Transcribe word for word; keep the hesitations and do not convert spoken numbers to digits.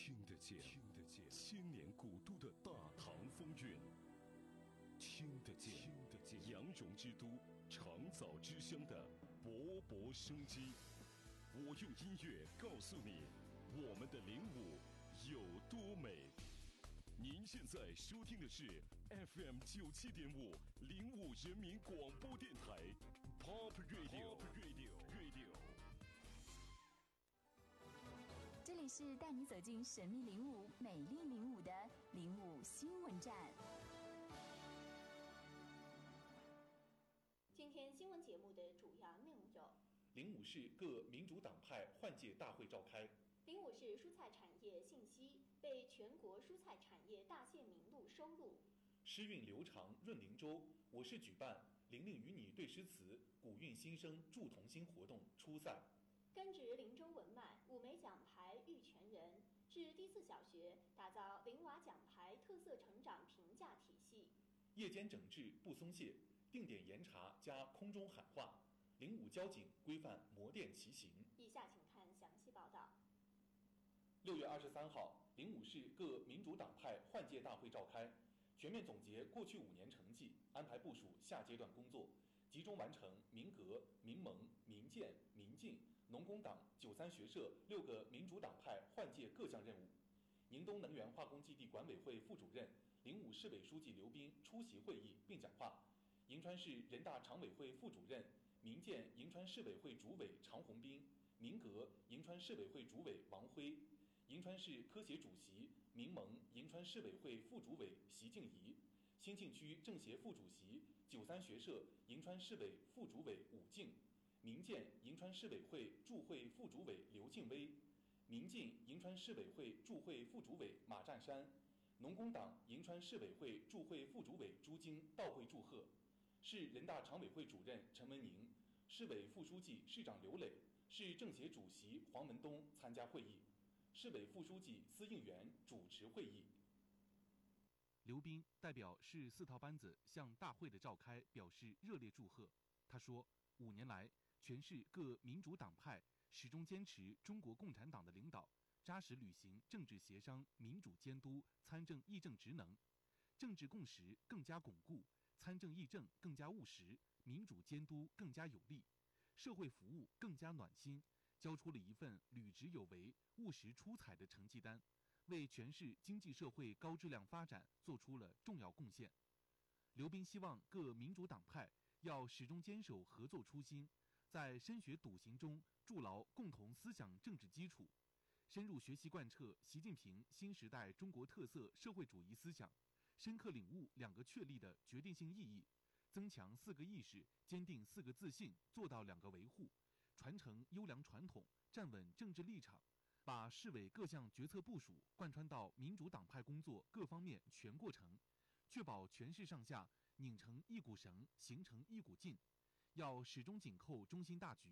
听得见，听得见千年古都的大唐风韵，听得见，听得见羊绒之都长枣之乡的勃勃生机。我用音乐告诉你，我们的灵武有多美。您现在收听的是 F M 九七点五灵武人民广播电台 Pop Radio Pop Radio Radio。 这里是带你走进神秘灵武、美丽灵武的灵武新闻站。 今天新闻节目的主要内容有： 灵武市各民主党派换届大会召开； 灵武市蔬菜产业信息被全国蔬菜产业大县名录收录； 诗韵流长润灵州，我市举办“玲玲与你对诗词，古韵新生助同心”活动初赛。 根植灵州文脉，五枚奖牌育全人，是第四小学打造灵娃奖牌特色成长评价体系。 夜间整治不松懈，定点严查加空中喊话，灵武交警规范摩电骑行。 以下请看详细报道。 六月二十三号，灵武市各民主党派换届大会召开，全面总结过去五年成绩，安排部署下阶段工作，集中完成民革、民盟、民建、民进、农工党、九三学社六个民主党派换届各项任务。宁东能源化工基地管委会副主任、灵武市委书记刘斌出席会议并讲话。银川市人大常委会副主任、民建银川市委会主委常红斌，民革银川市委会主委王辉，银川市科协主席、民盟银川市委会副主委席静怡，兴庆区政协副主席、九三学社银川市委副主委武静，民建银川市委会驻会副主委刘敬威，民进银川市委会驻会副主委马占山，农工党银川市委会驻会副主委朱晶到会祝贺。市人大常委会主任陈文宁、市委副书记市长刘磊、市政协主席黄文东参加会议，市委副书记司应元主持会议。 刘斌代表市四套班子向大会的召开表示热烈祝贺。他说，五年来，全市各民主党派始终坚持中国共产党的领导，扎实履行政治协商、民主监督、参政议政职能，政治共识更加巩固，参政议政更加务实，民主监督更加有力，社会服务更加暖心，交出了一份履职有为、务实出彩的成绩单，为全市经济社会高质量发展做出了重要贡献。刘斌希望各民主党派要始终坚守合作初心，在深学笃行中筑牢共同思想政治基础，深入学习贯彻习近平新时代中国特色社会主义思想，深刻领悟两个确立的决定性意义，增强四个意识，坚定四个自信，做到两个维护，传承优良传统，站稳政治立场，把市委各项决策部署贯穿到民主党派工作各方面全过程，确保全市上下拧成一股绳，形成一股劲。要始终紧扣中心大局，